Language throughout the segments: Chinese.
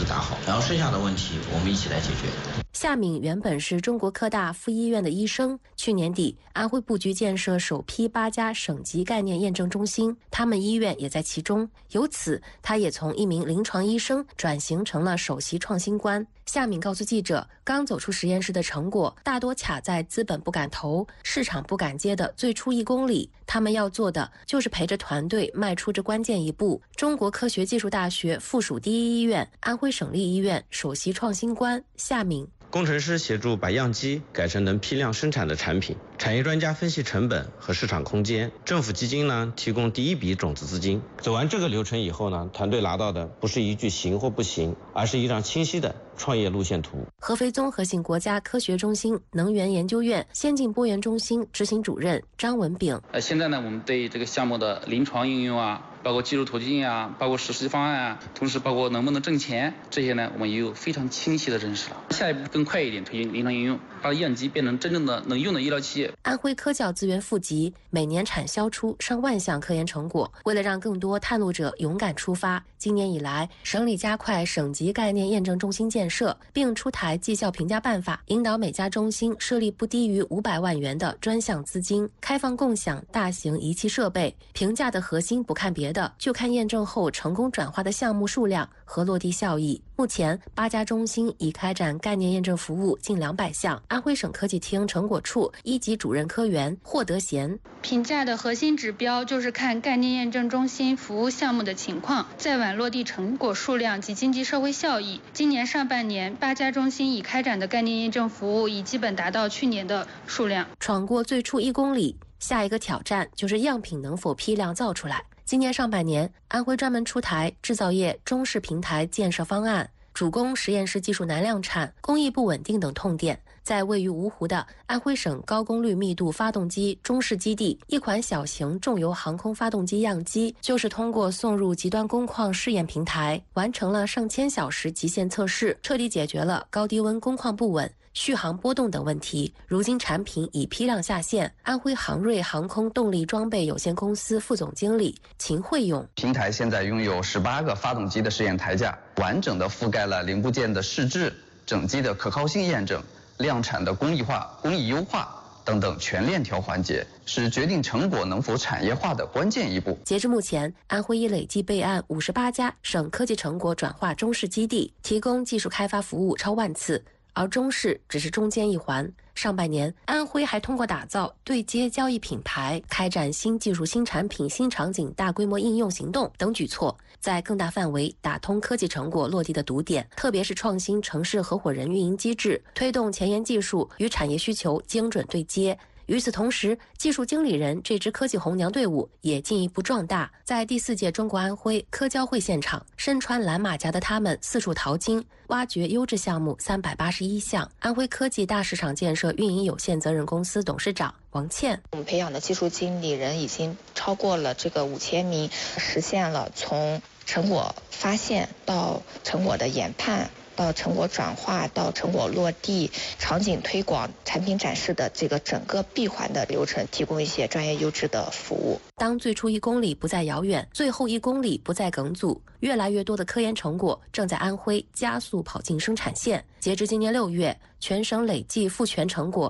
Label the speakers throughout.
Speaker 1: 打好，然后剩下的问题我们一起来解决。
Speaker 2: 夏敏原本是中国科大附医院的医生，去年底安徽布局建设首批8家省级概念验证中心，他们医院也在其中。由此，他也从一名临床医生转型成了首席创新官。夏敏告诉记者，刚走出实验室的成果大多卡在资本不敢投、市场不敢接的最初1公里，他们要做的就是陪着团队迈出这关键一步。中国科学技术大学附属第一医院、安徽省立医院首席创新官夏敏。
Speaker 3: 工程师协助把样机改成能批量生产的产品，产业专家分析成本和市场空间，政府基金呢提供第一笔种子资金。走完这个流程以后呢，团队拿到的不是一句行或不行，而是一张清晰的创业路线图。
Speaker 2: 合肥综合性国家科学中心能源研究院先进波源中心执行主任张文炳。
Speaker 4: 现在呢，我们对这个项目的临床应用啊，包括技术途径啊，包括实施方案啊，同时包括能不能挣钱，这些呢，我们也有非常清晰的认识了。下一步更快一点推进临床应用，把样机变成真正的能用的医疗器械。
Speaker 2: 安徽科教资源富集，每年产销出上万项科研成果。为了让更多探路者勇敢出发，今年以来，省里加快省级概念验证中心建设，并出台绩效评价办法，引导每家中心设立不低于500万元的专项资金，开放共享大型仪器设备。评价的核心不看别的，就看验证后成功转化的项目数量和落地效益。目前8家中心已开展概念验证服务近200项。安徽省科技厅成果处1级主任科员霍德贤，
Speaker 5: 评价的核心指标就是看概念验证中心服务项目的情况，再往落地成果数量及经济社会效益。今年上半年8家中心已开展的概念验证服务已基本达到去年的数量。
Speaker 2: 闯过最初1公里，下一个挑战就是样品能否批量造出来。今年上半年，安徽专门出台制造业中式平台建设方案，主攻实验室技术难量产、工艺不稳定等痛点。在位于芜湖的安徽省高功率密度发动机中式基地，一款小型重油航空发动机样机就是通过送入极端工况试验平台，完成了上千小时极限测试，彻底解决了高低温工况不稳、续航波动等问题。如今产品已批量下线。安徽航瑞航空动力装备有限公司副总经理秦慧勇，
Speaker 6: 平台现在拥有18个发动机的试验台架，完整的覆盖了零部件的试制、整机的可靠性验证、量产的工艺化、工艺优化等等全链条环节，是决定成果能否产业化的关键一步。
Speaker 2: 截至目前，安徽已累计备案58家省科技成果转化中式基地，提供技术开发服务超万次，而中式只是中间一环。上半年，安徽还通过打造对接交易品牌，开展新技术、新产品、新场景大规模应用行动等举措，在更大范围打通科技成果落地的堵点，特别是创新城市合伙人运营机制，推动前沿技术与产业需求精准对接。与此同时，技术经理人这支科技红娘队伍也进一步壮大。在第4届中国安徽科交会现场，身穿蓝马甲的他们四处淘金，挖掘优质项目381项。安徽科技大市场建设运营有限责任公司董事长王倩，
Speaker 7: 我们培养的技术经理人已经超过了这个5000名，实现了从成果发现到成果的研判，到成果转化，到成果落地、场景推广、产品展示的这个整个闭环的流程，提供一些专业优质的服务。
Speaker 2: 当最初1公里不再遥远，最后1公里不再梗阻，越来越多的科研成果正在安徽加速跑进生产线。截至今年6月，全省累计复权成果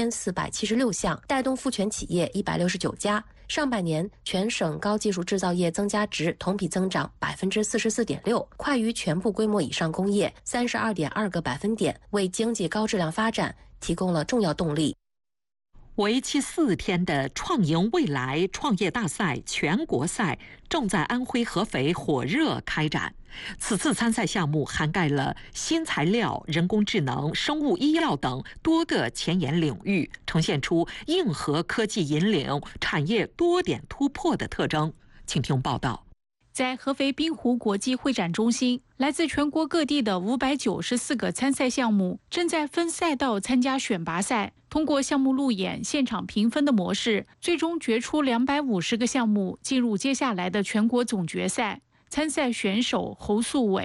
Speaker 2: 2476项，带动复权企业169家。上半年，全省高技术制造业增加值同比增长44.6%，快于全部规模以上工业32.2个百分点，为经济高质量发展提供了重要动力。
Speaker 8: 为期4天的创赢未来创业大赛全国赛正在安徽合肥火热开展。此次参赛项目涵盖了新材料、人工智能、生物医药等多个前沿领域，呈现出硬核科技引领、产业多点突破的特征。请听报道。
Speaker 9: 在合肥滨湖国际会展中心，来自全国各地的594个参赛项目正在分赛道参加选拔赛，通过项目路演、现场评分的模式，最终决出250个项目进入接下来的全国总决赛。参赛选手侯素伟，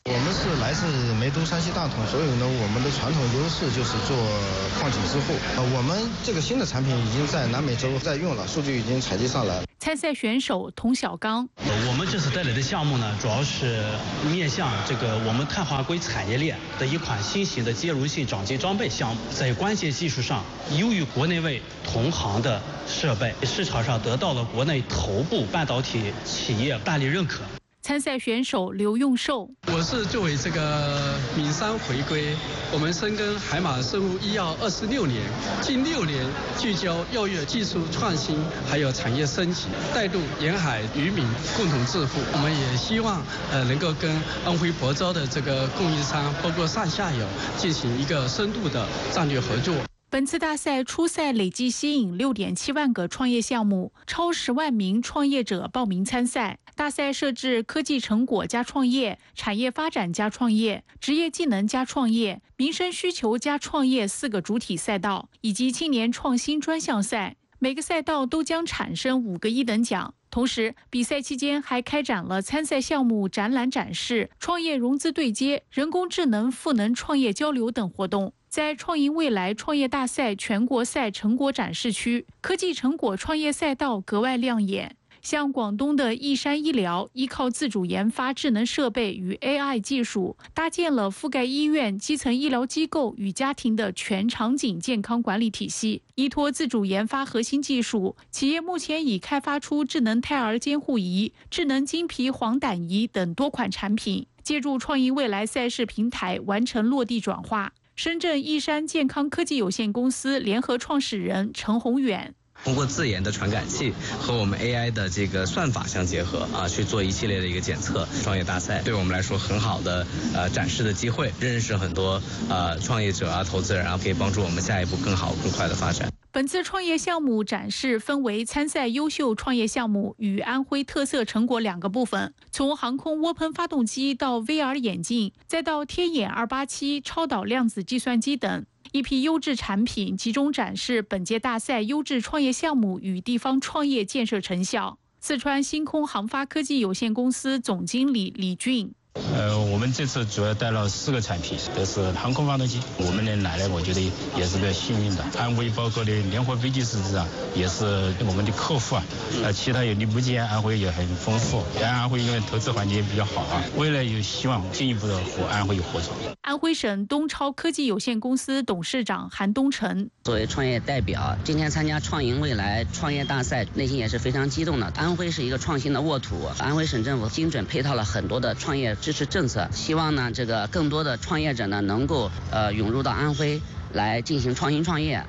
Speaker 10: 我们是来自梅都山西大同，所以呢，我们的传统优势就是做矿井支付。我们这个新的产品已经在南美洲在用了，数据已经采集上来了。
Speaker 9: 参赛选手童小刚，
Speaker 11: 我们这次带来的项目呢，主要是面向这个我们碳化硅产业链的一款新型的兼容性掌机装备项目，在关键技术上优于国内外同行的设备，市场上得到了国内头部半导体企业大力认可。
Speaker 9: 参赛选手刘用寿，
Speaker 12: 我是作为这个闽山回归，我们深耕海马生物医药26年，近6年聚焦药业技术创新，还有产业升级，带动沿海渔民共同致富。我们也希望能够跟安徽亳州的这个供应商，包括上下游进行一个深度的战略合作。
Speaker 9: 本次大赛初赛累计吸引6.7万个创业项目，超10万名创业者报名参赛。大赛设置科技成果加创业、产业发展加创业、职业技能加创业、民生需求加创业4个主体赛道，以及青年创新专项赛。每个赛道都将产生5个1等奖。同时，比赛期间还开展了参赛项目展览展示、创业融资对接、人工智能赋能创业交流等活动。在创赢未来创业大赛全国赛成果展示区，科技成果创业赛道格外亮眼。像广东的益山医疗，依靠自主研发智能设备与 AI 技术，搭建了覆盖医院、基层医疗机构与家庭的全场景健康管理体系。依托自主研发核心技术，企业目前已开发出智能胎儿监护仪、智能经皮黄疸仪等多款产品，借助创意未来赛事平台完成落地转化。深圳益山健康科技有限公司联合创始人陈宏远，
Speaker 13: 通过自研的传感器和我们 AI 的这个算法相结合去做一系列的一个检测。创业大赛对我们来说很好的展示的机会，认识很多创业者投资人，然后可以帮助我们下一步更好更快的发展。
Speaker 9: 本次创业项目展示分为参赛优秀创业项目与安徽特色成果2个部分，从航空涡喷发动机到 VR 眼镜，再到天眼287超导量子计算机等。一批优质产品集中展示本届大赛优质创业项目与地方创业建设成效。四川星空航发科技有限公司总经理李俊，
Speaker 14: 我们这次主要带了4个产品，都是航空发动机。我们能来，我觉得也是比较幸运的。安徽包括的联合飞机实质也是我们的客户其他有零部件，安徽也很丰富。安徽因为投资环境比较好未来有希望进一步的和安徽合作。
Speaker 9: 安徽省东超科技有限公司董事长韩东成，
Speaker 15: 作为创业代表，今天参加创赢未来创业大赛，内心也是非常激动的。安徽是一个创新的沃土，安徽省政府精准配套了很多的创业支持政策，希望呢这个更多的创业者呢能够涌入到安徽来进行创新创业。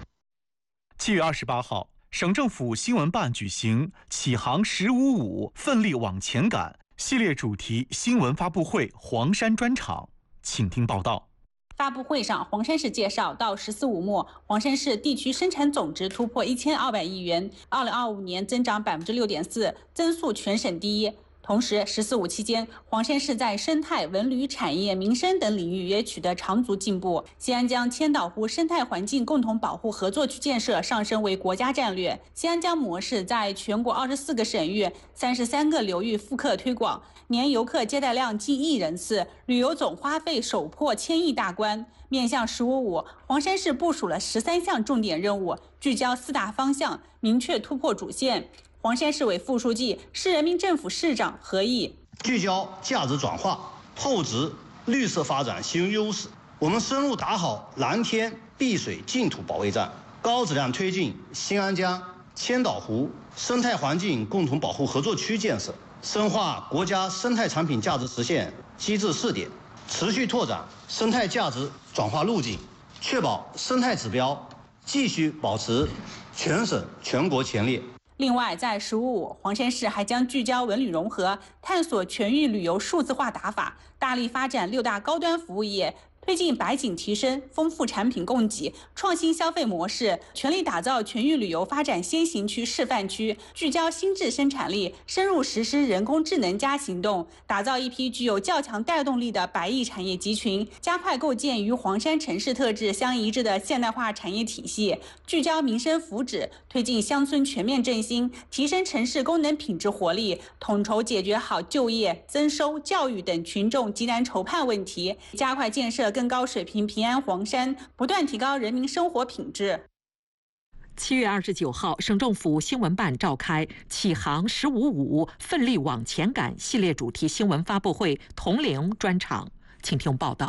Speaker 16: 7月28号，省政府新闻办举行启航155奋力往前赶系列主题新闻发布会黄山专场，请听报道。
Speaker 17: 发布会上，黄山市介绍，到“14五”末，黄山市地区生产总值突破1200亿元，2025年增长6.4%，增速全省第一。同时，“14五”期间，黄山市在生态、文旅、产业、民生等领域也取得长足进步。西安江千岛湖生态环境共同保护合作区建设上升为国家战略。西安江模式在全国24个省域、33个流域复刻推广，年游客接待量近1亿人次，旅游总花费首破1000亿大关。面向“15五”，黄山市部署了13项重点任务，聚焦4大方向，明确突破主线。黄山市委副书记、市人民政府市长何毅，
Speaker 18: 聚焦价值转化，厚植绿色发展新优势。我们深入打好蓝天碧水净土保卫战，高质量推进新安江千岛湖生态环境共同保护合作区建设，深化国家生态产品价值实现机制试点，持续拓展生态价值转化路径，确保生态指标继续保持全省全国前列。
Speaker 17: 另外，在“15五”，黄山市还将聚焦文旅融合，探索全域旅游数字化打法，大力发展6大高端服务业，推推进白景提升，丰富产品供给，创新消费模式，全力打造全域旅游发展先行区、示范区，聚焦新质生产力，深入实施人工智能加行动，打造一批具有较强带动力的百亿产业集群，加快构建与黄山城市特质相一致的现代化产业体系，聚焦民生福祉，推进乡村全面振兴，提升城市功能品质活力，统筹解决好就业、增收、教育等群众急难愁盼问题，加快建设更高水平平安黄山，不断提高人民生活品质。
Speaker 8: 7月29号，省政府新闻办召开“启航155奋力往前赶”系列主题新闻发布会同龄专场，请听报道。